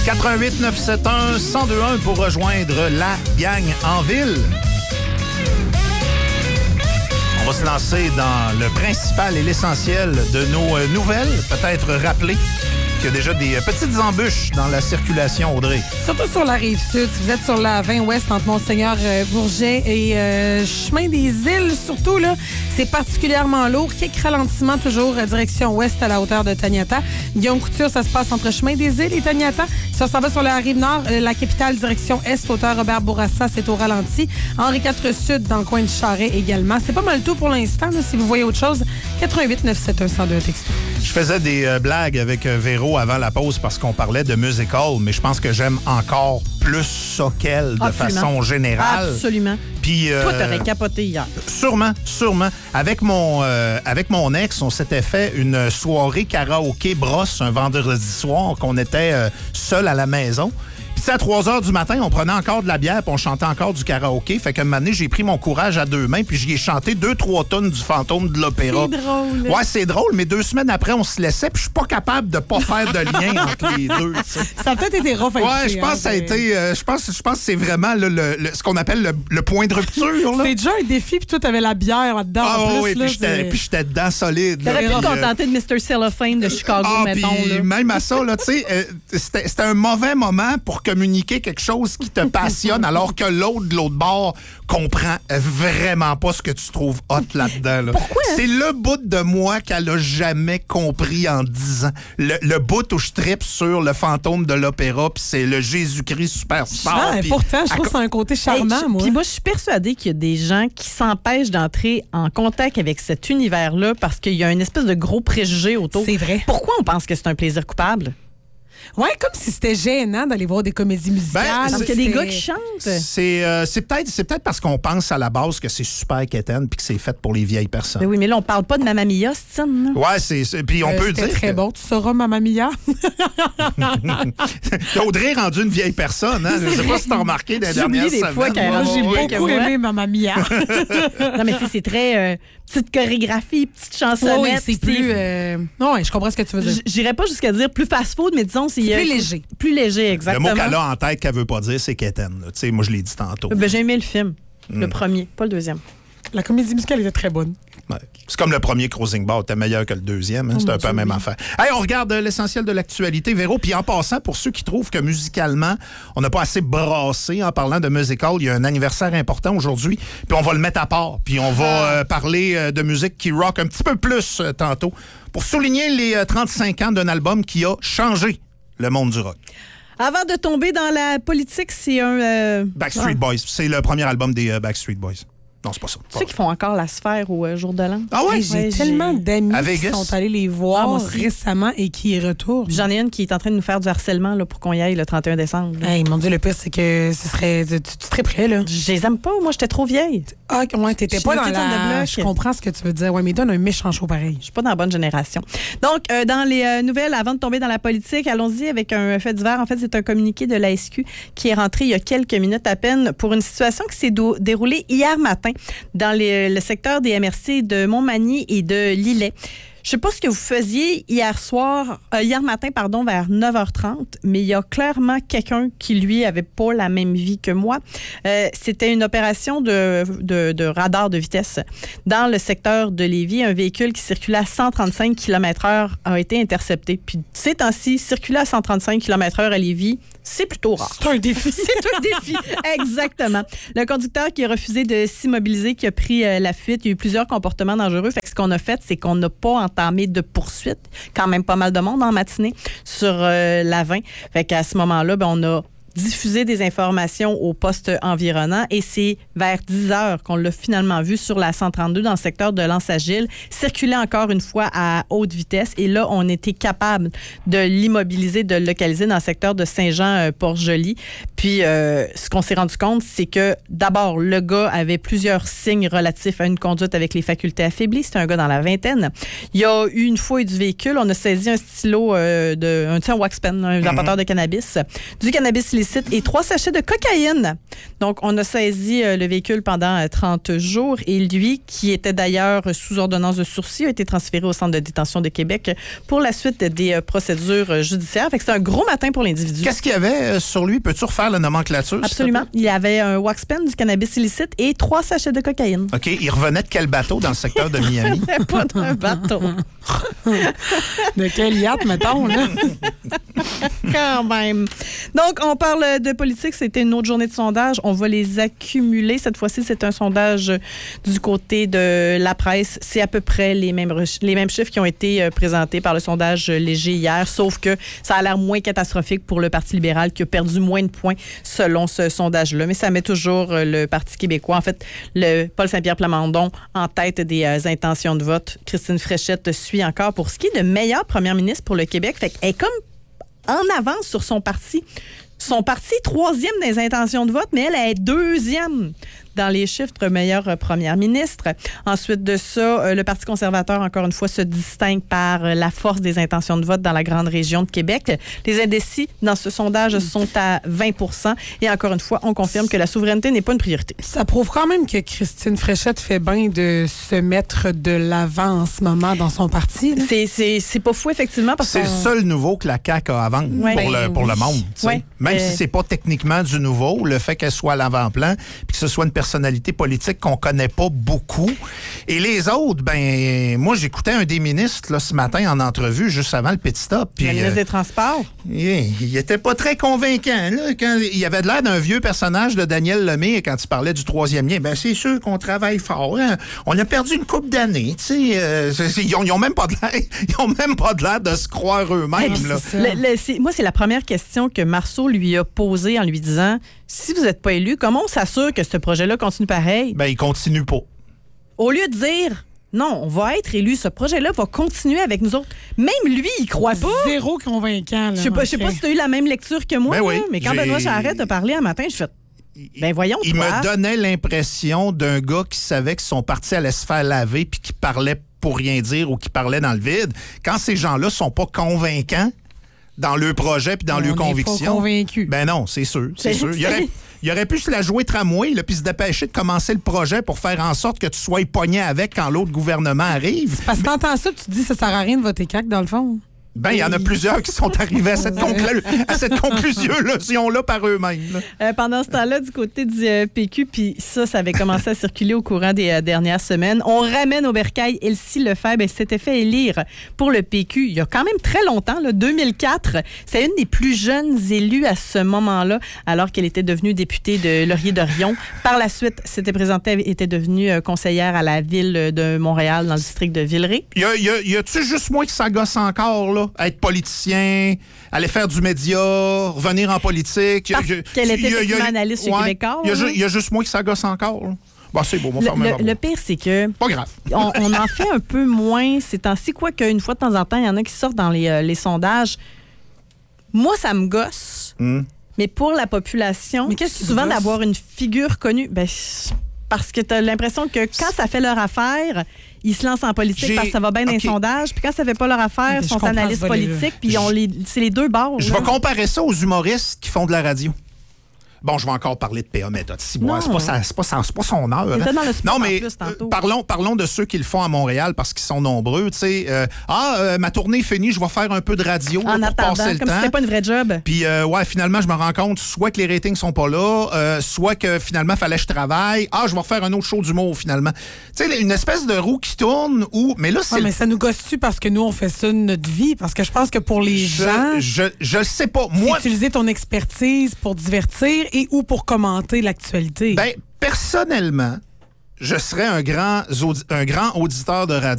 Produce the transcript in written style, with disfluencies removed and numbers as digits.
88 971 1021 pour rejoindre la gang en ville. On va se lancer dans le principal et l'essentiel de nos nouvelles. Peut-être rappeler qu'il y a déjà des petites embûches dans la circulation, Audrey. Surtout sur la Rive-Sud. Si vous êtes sur la 20 Ouest entre Monseigneur-Bourget et Chemin des Îles, surtout, là, c'est particulièrement lourd. Quelques ralentissements toujours direction ouest à la hauteur de Taniata. Guillaume Couture, ça se passe entre Chemin des Îles et Taniata. Si on s'en va sur la Rive-Nord, la capitale direction est, hauteur Robert Bourassa, c'est au ralenti. Henri IV Sud, dans le coin de Charest également. C'est pas mal tout pour l'instant. Là, si vous voyez autre chose, 88 971 1021 texto. Je faisais des blagues avec Véro avant la pause parce qu'on parlait de musical, mais je pense que j'aime encore plus ça qu'elle de façon générale. Absolument. Puis, toi, t'aurais capoté hier. Sûrement. Avec mon ex, on s'était fait une soirée karaoké brosse un vendredi soir qu'on était seul à la maison. Puis à 3 heures du matin, on prenait encore de la bière puis on chantait encore du karaoké. Fait qu'à un moment donné, j'ai pris mon courage à 2 mains puis j'y ai chanté 2-3 tonnes du Fantôme de l'Opéra. C'est drôle. Ouais, c'est drôle, mais 2 semaines après, on se laissait puis je suis pas capable de pas faire de lien entre les deux. T'sais. Ça a peut-être été rough. Ouais, je pense que ça a été... je pense que c'est vraiment ce qu'on appelle le point de rupture. Là. C'est déjà un défi puis toi, t'avais la bière là-dedans. Ah en plus, oui, là, puis j'étais dedans solide. T'aurais pu te contenter de Mr. Cellophane de Chicago, mettons. Puis même à ça, là, tu sais, c'était un mauvais moment pour communiquer quelque chose qui te passionne alors que l'autre de l'autre bord comprend vraiment pas ce que tu trouves hot là-dedans. Là. Pourquoi? C'est le bout de moi qu'elle a jamais compris en 10 ans. Le bout où je trippe sur le Fantôme de l'Opéra puis c'est le Jésus-Christ superstar. Ah, pourtant, je trouve que c'est un côté charmant, moi. Puis moi, je suis persuadée qu'il y a des gens qui s'empêchent d'entrer en contact avec cet univers-là parce qu'il y a une espèce de gros préjugé autour. C'est vrai. Pourquoi on pense que c'est un plaisir coupable? Ouais, comme si c'était gênant d'aller voir des comédies musicales. Parce qu'il y a des gars qui chantent. C'est peut-être parce qu'on pense à la base que c'est super quétaine puis que c'est fait pour les vieilles personnes. Mais oui, mais là, on parle pas de Mamma Mia, Stine. Ouais, puis on peut dire. C'est très bon. Tu sauras, Mamma Mia. Audrey est rendue une vieille personne. Hein? Je sais pas si t'as remarqué dans les dernières semaines. Des fois qu'elle J'ai beaucoup aimé Mamma Mia. Non, mais c'est très petite chorégraphie, petite chansonnette. Oui, c'est plus... Non, je comprends ce que tu veux dire. J'irais pas jusqu'à dire plus fast-food, mais disons... C'est plus léger. Plus léger, exactement. Le mot qu'elle a en tête qu'elle veut pas dire, c'est quétaine. Tu sais, moi, je l'ai dit tantôt. Ben, j'ai aimé le film. Le premier, pas le deuxième. La comédie musicale était très bonne. Ouais. C'est comme le premier Cruising Bar, était meilleur que le deuxième. Hein? C'est un peu la même affaire. Hey, on regarde l'essentiel de l'actualité, Véro. Puis en passant, pour ceux qui trouvent que musicalement, on n'a pas assez brassé en parlant de musical, il y a un anniversaire important aujourd'hui. Puis on va le mettre à part. Puis on va parler de musique qui rock un petit peu plus tantôt pour souligner les 35 ans d'un album qui a changé le monde du rock. Avant de tomber dans la politique, c'est un... Backstreet Boys. C'est le premier album des Backstreet Boys. Non, c'est pas ça. Tu sais qu'ils font encore la sphère au jour de l'an? Ah ouais? J'ai tellement d'amis qui sont allés les voir récemment et qui y retournent. J'en ai une qui est en train de nous faire du harcèlement là, pour qu'on y aille le 31 décembre. Hey, mon Dieu, le pire, c'est que ce serait... Tu serais prêt, là. Je les aime pas. Moi, j'étais trop vieille. Ah, ouais, t'étais pas dans la... Je comprends ce que tu veux dire. Ouais, mais donne un méchant show pareil. Je suis pas dans la bonne génération. Donc, dans les nouvelles, avant de tomber dans la politique, allons-y avec un fait divers. En fait, c'est un communiqué de la SQ qui est rentré il y a quelques minutes à peine pour une situation qui s'est déroulée hier matin dans le secteur des MRC de Montmagny et de Lillet. Je sais pas ce que vous faisiez hier matin, vers 9h30, mais il y a clairement quelqu'un qui, lui, avait pas la même vie que moi. C'était une opération de radar de vitesse. Dans le secteur de Lévis, un véhicule qui circulait à 135 km/h a été intercepté. Puis, ces temps-ci, circuler à 135 km/h à Lévis, c'est plutôt rare. C'est un défi. C'est un défi, exactement. Le conducteur qui a refusé de s'immobiliser, qui a pris la fuite, il y a eu plusieurs comportements dangereux. Fait que ce qu'on a fait, c'est qu'on n'a pas entamé de poursuite. Quand même pas mal de monde en matinée sur la 20. Fait qu'à ce moment-là, on a diffuser des informations au poste environnant et c'est vers 10 heures qu'on l'a finalement vu sur la 132 dans le secteur de L'Anse-Agile, circuler encore une fois à haute vitesse et là, on était capable de l'immobiliser, de le localiser dans le secteur de Saint-Jean-Port-Joli. Puis, ce qu'on s'est rendu compte, c'est que d'abord, le gars avait plusieurs signes relatifs à une conduite avec les facultés affaiblies. C'était un gars dans la vingtaine. Il y a eu une fouille du véhicule. On a saisi un stylo, un wax pen, un apporteur de cannabis, du cannabis illicite et 3 sachets de cocaïne. Donc, on a saisi le véhicule pendant 30 jours et lui, qui était d'ailleurs sous ordonnance de sursis, a été transféré au centre de détention de Québec pour la suite des procédures judiciaires. Fait que c'est un gros matin pour l'individu. Qu'est-ce qu'il y avait sur lui? Peux-tu refaire la nomenclature? Absolument. Il y avait un wax pen, du cannabis illicite et 3 sachets de cocaïne. OK. Il revenait de quel bateau dans le secteur de Miami? Pas d'un bateau. De quel yacht, mettons, là? Quand même. Donc, on parle de politique. C'était une autre journée de sondage. On va les accumuler. Cette fois-ci, c'est un sondage du côté de la presse. C'est à peu près les mêmes chiffres qui ont été présentés par le sondage léger hier, sauf que ça a l'air moins catastrophique pour le Parti libéral qui a perdu moins de points selon ce sondage-là. Mais ça met toujours le Parti québécois, en fait, le Paul Saint-Pierre Plamondon en tête des intentions de vote. Christine Fréchette suit encore pour ce qui est de meilleure première ministre pour le Québec. Fait qu'elle est comme en avance sur son parti. Son parti, 3e dans les intentions de vote, mais elle est 2e dans les chiffres meilleure première ministre. Ensuite de ça, le Parti conservateur, encore une fois, se distingue par la force des intentions de vote dans la grande région de Québec. Les indécis, dans ce sondage, sont à 20 % et encore une fois, on confirme que la souveraineté n'est pas une priorité. Ça prouve quand même que Christine Fréchette fait bien de se mettre de l'avant en ce moment dans son parti. C'est pas fou, effectivement. Parce c'est le seul nouveau que la CAQ a à vendre pour le monde. Ouais. Même si c'est pas techniquement du nouveau, le fait qu'elle soit à l'avant-plan puis que ce soit une personnalité politique qu'on connaît pas beaucoup. Et les autres, ben moi, j'écoutais un des ministres là, ce matin en entrevue, juste avant le pit stop. Le ministre des Transports. Il était pas très convaincant. Là, quand il avait de l'air d'un vieux personnage de Daniel Lemay quand il parlait du 3e lien. Ben c'est sûr qu'on travaille fort. Hein? On a perdu une couple d'années. Ils ont même pas de l'air. Ils ont même pas de l'air de se croire eux-mêmes. Là. Moi, c'est la première question que Marceau lui a posée en lui disant: si vous n'êtes pas élu, comment on s'assure que ce projet-là continue pareil? Ben, il continue pas. Au lieu de dire: non, on va être élu, ce projet-là va continuer avec nous autres. Même lui, il croit pas. Zéro convaincant. Là, je sais pas si tu as eu la même lecture que moi, ben oui, mais quand Benoît Charette a parlé un matin, je fais: ben voyons, il me donnait l'impression d'un gars qui savait que son parti allait se faire laver puis qui parlait pour rien dire ou qui parlait dans le vide. Quand ces gens-là sont pas convaincants dans leur projet puis dans leurs convictions. Pas convaincu. Ben non, c'est sûr. Il aurait pu se la jouer tramway puis se dépêcher de commencer le projet pour faire en sorte que tu sois pogné avec quand l'autre gouvernement arrive. Parce que t'entends ça, tu te dis que ça sert à rien de voter CAQ dans le fond. Ben, il y en a plusieurs qui sont arrivés à cette conclusion-là par eux-mêmes. Pendant ce temps-là, du côté du PQ, puis ça avait commencé à circuler au courant des dernières semaines, on ramène au bercail Elsie Lefebvre. Elle s'était fait élire pour le PQ il y a quand même très longtemps, là, 2004. C'est une des plus jeunes élues à ce moment-là, alors qu'elle était devenue députée de Laurier-Dorion. Par la suite, s'était présentée, elle était devenue conseillère à la ville de Montréal, dans le district de Villeray. Y a-tu juste moi qui ça gosse encore, là? Être politicien, aller faire du média, revenir en politique. Parce qu'elle était effectivement analyste chez Québécois. Il y a juste moi qui ça gosse encore. Là. Bon, c'est beau, le pire, c'est que... Pas grave. on en fait un peu moins ces temps-ci, quoique une fois de temps en temps, il y en a qui sortent dans les sondages. Moi, ça me gosse. Mais pour la population, souvent d'avoir une figure connue, ben, parce que tu as l'impression que quand ça fait leur affaire, ils se lancent en politique parce que ça va bien dans les sondages. Puis quand ça fait pas leur affaire, ils sont analystes politiques. Puis c'est les deux bords. Je vais comparer ça aux humoristes qui font de la radio. Bon, je vais encore parler de P.A. Méthode. C'est pas son heure. Hein. Dans le non, mais parlons de ceux qui le font à Montréal parce qu'ils sont nombreux. Ma tournée est finie, je vais faire un peu de radio en pour attendant, passer le comme temps. si c'était pas une vraie job. Puis, finalement, je me rends compte soit que les ratings sont pas là, soit que finalement, fallait que je travaille. Je vais faire un autre show d'humour, finalement. Tu sais, une espèce de roue qui tourne où... Mais là, c'est... mais ça nous gosse-tu parce que nous, on fait ça de notre vie? Parce que je pense que pour les gens... Je sais pas. Moi... utiliser ton expertise pour divertir et ou pour commenter l'actualité? Ben, personnellement, je serais un grand auditeur de radio.